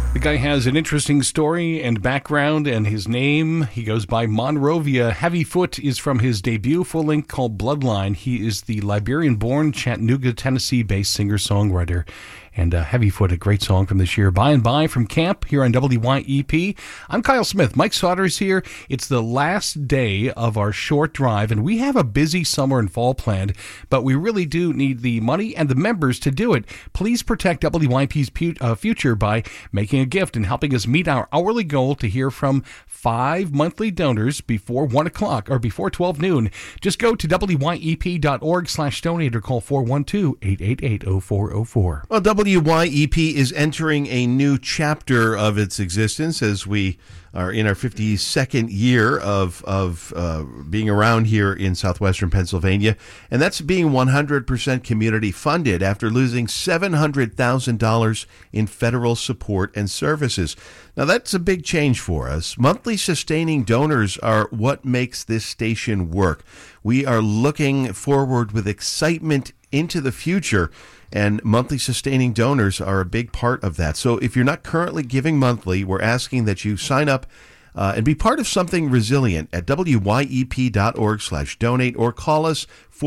The guy has an interesting story and background, and his name, he goes by Monrovia. Heavyfoot is from his debut full length called Bloodline. He is the Liberian-born, Chattanooga, Tennessee-based singer-songwriter. And Heavyfoot, a great song from this year. By and By from Camp here on WYEP. I'm Kyle Smith. Mike Sauter's here. It's the last day of our short drive, and we have a busy summer and fall planned, but we really do need the money and the members to do it. Please protect WYEP's future by making a gift and helping us meet our hourly goal to hear from 5 monthly donors before 1 o'clock or before 12 noon. Just go to WYEP.org/donate or call 412-888-0404. Well, WYEP is entering a new chapter of its existence as we are in our 52nd year of being around here in southwestern Pennsylvania, and that's being 100% community funded after losing $700,000 in federal support and services. Now, that's a big change for us. Monthly sustaining donors are what makes this station work. We are looking forward with excitement into the future, and monthly sustaining donors are a big part of that. So if you're not currently giving monthly, we're asking that you sign up and be part of something resilient at WYEP.org/donate or call us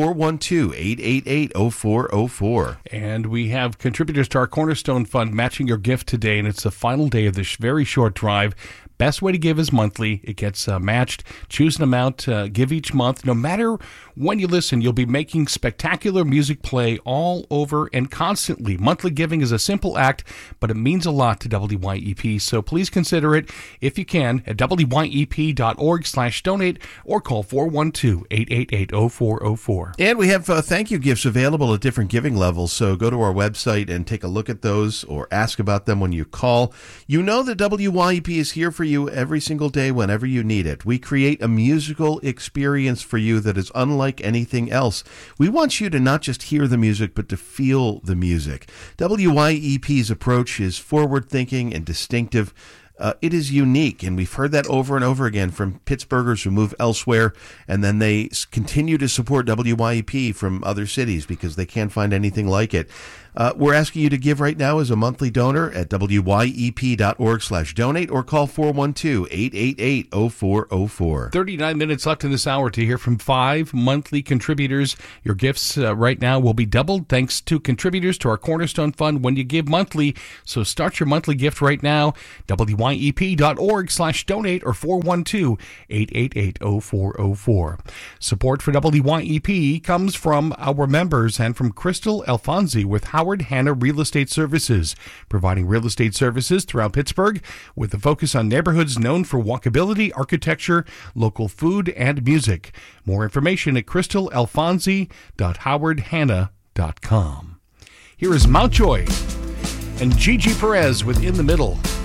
412-888-0404. And we have contributors to our Cornerstone Fund matching your gift today, and it's the final day of this very short drive. Best way to give is monthly. It gets matched. Choose an amount, give each month. No matter when you listen, you'll be making spectacular music play all over and constantly. Monthly giving is a simple act, but it means a lot to WYEP. So please consider it if you can at WYEP.org/donate or call 412-888-0404. And we have thank you gifts available at different giving levels. So go to our website and take a look at those or ask about them when you call. You know that WYEP is here for you every single day whenever you need it. We create a musical experience for you that is unlike anything else. We want you to not just hear the music, but to feel the music. WYEP's approach is forward-thinking and distinctive. It is unique, and we've heard that over and over again from Pittsburghers who move elsewhere, and then they continue to support WYEP from other cities because they can't find anything like it. We're asking you to give right now as a monthly donor at WYEP.org/donate or call 412-888-0404. 39 minutes left in this hour to hear from 5 monthly contributors. Your gifts right now will be doubled thanks to contributors to our Cornerstone Fund when you give monthly. So start your monthly gift right now. WYEP.org/donate or 412-888-0404. Support for WYEP comes from our members and from Crystal Alfonsi with Howard Hanna Real Estate Services, providing real estate services throughout Pittsburgh with a focus on neighborhoods known for walkability, architecture, local food, and music. More information at crystalalfonsi.howardhanna.com. Here is Mountjoy and Gigi Perez with In the Middle.